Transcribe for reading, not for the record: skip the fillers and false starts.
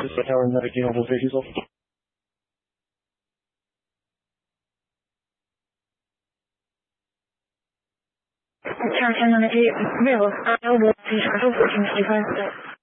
Ela andar aqui não vou ver isso. Charge on the real, I will be 喜欢